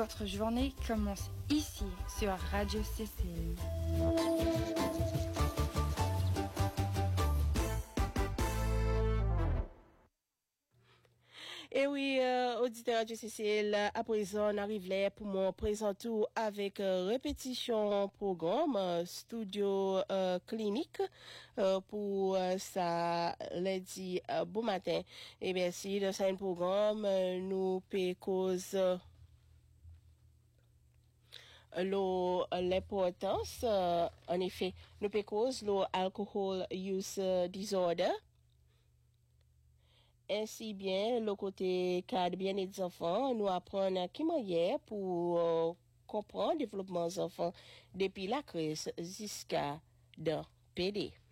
votre journée commence ici sur Radio Cécile. Et oui, auditeur Radio Cécile, à présent, on arrive là pour me présenter avec répétition programme studio clinique pour ça lundi bon matin. Et bien si dans ce programme nous peut cause l'importance en effet nous peut cause l'alcohol use disorder. Ainsi bien, le côté cadre bien-être des enfants, nous apprenons qui manière pour comprendre le développement des enfants depuis la crise jusqu'à dans PD.